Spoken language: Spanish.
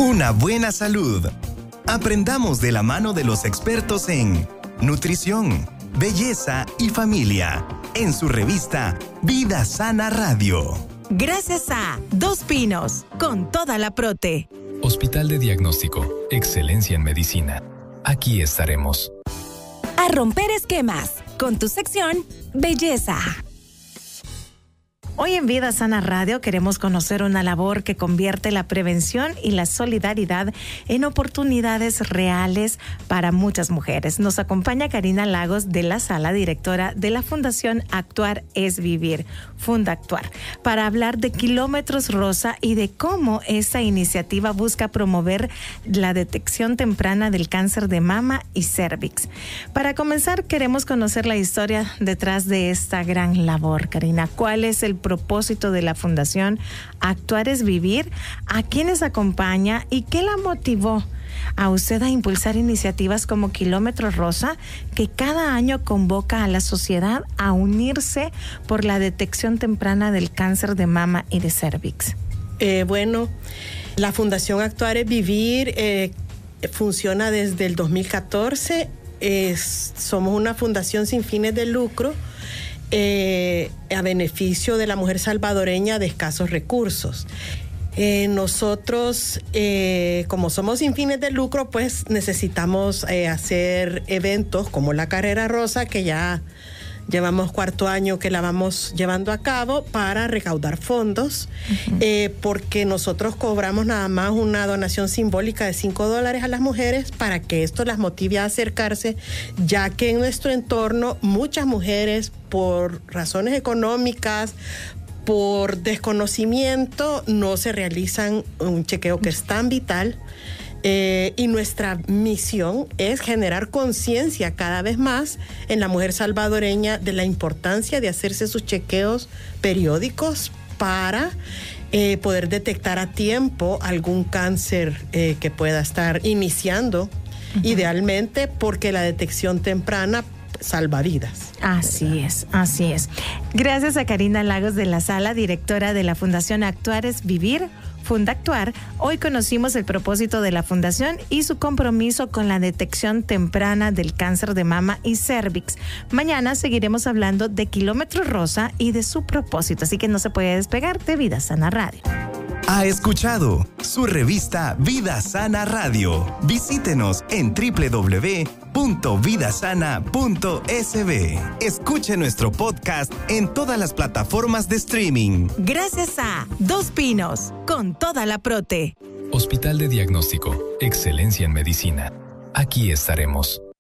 Una buena salud. Aprendamos de la mano de los expertos en nutrición, belleza y familia en su revista Vida Sana Radio. Gracias a Dos Pinos, con toda la prote. Hospital de Diagnóstico, excelencia en medicina. Aquí estaremos. A romper esquemas, con tu sección Belleza. Hoy en Vida Sana Radio queremos conocer una labor que convierte la prevención y la solidaridad en oportunidades reales para muchas mujeres. Nos acompaña Karina Lagos de la Sala, directora de la Fundación Actuar es Vivir, Fundactuar, para hablar de Kilómetros Rosa y de cómo esta iniciativa busca promover la detección temprana del cáncer de mama y cérvix. Para comenzar, queremos conocer la historia detrás de esta gran labor. Karina, ¿cuál es el propósito de la Fundación Actuar es Vivir? ¿A quiénes acompaña y qué la motivó a usted a impulsar iniciativas como Kilómetros Rosa, que cada año convoca a la sociedad a unirse por la detección temprana del cáncer de mama y de cérvix? Bueno, la Fundación Actuar es Vivir funciona desde el 2014. Somos una fundación sin fines de lucro a beneficio de la mujer salvadoreña de escasos recursos. Nosotros, como somos sin fines de lucro, pues necesitamos hacer eventos como la Carrera Rosa, que ya llevamos cuarto año que la vamos llevando a cabo para recaudar fondos, porque nosotros cobramos nada más una donación simbólica de $5 a las mujeres para que esto las motive a acercarse, ya que en nuestro entorno muchas mujeres, por razones económicas, por desconocimiento, no se realizan un chequeo que es tan vital. Y nuestra misión es generar conciencia cada vez más en la mujer salvadoreña de la importancia de hacerse sus chequeos periódicos para poder detectar a tiempo algún cáncer que pueda estar iniciando, idealmente, porque la detección temprana salva vidas. Así es, así es. Gracias a Karina Lagos de la Sala, directora de la Fundación Actuar es Vivir, Fundactuar. Hoy conocimos el propósito de la fundación y su compromiso con la detección temprana del cáncer de mama y cérvix. Mañana seguiremos hablando de Kilómetros Rosa y de su propósito, así que no se puede despegar de Vida Sana Radio. Ha escuchado su revista Vida Sana Radio. Visítenos en www.vidasana.sb. Escuche nuestro podcast en todas las plataformas de streaming. Gracias a Dos Pinos, con toda la prote. Hospital de Diagnóstico, excelencia en medicina. Aquí estaremos.